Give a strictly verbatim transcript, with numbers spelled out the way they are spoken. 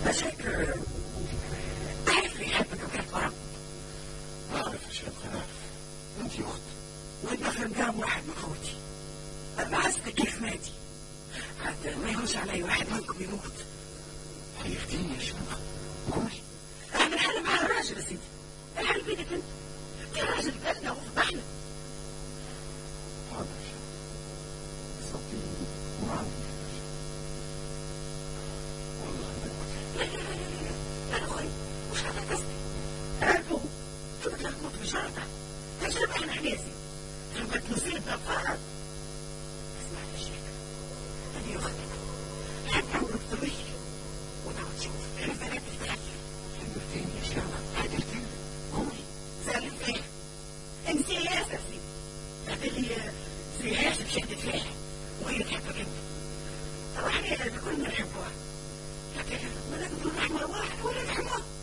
مشاكل. تعرف لي يحبك وكانت ورق؟ ما أعرف يا شيخ، أنا أعرف. أنت أخت والدخل قام واحد من أخوتي. بعثت كيف ماتي حتى ما يهوش علي واحد منكم يموت. حيرتيني يا شيخ، قولي. اعمل حل مع الراجل يا سيدي، الحل بيدك انت. يا راجل قالنا وفضحنا. حاضر يا شيخ، صدقيني ما عندي والله ما لا لا لا لا لا يا اخوي، مش هذا قصدي. عرفوا كنت تلخبط بشرطه تجرب احنا حناسي تربط نصيبنا بفرض. اسمع يا شيخ، انا اختك حتى عمرك طويل ونقعد تشوف كيف بنات تتغير. حضرتيني يا شيخ، حضرتيني، قولي. سالم فيها انسي يا اساسي هذا اللي زي هاشم شهدت فيها وهي تحبك انت. طبعا هي كلنا نحبها، لكن ما نقدر نحمل واحد ولا نحمل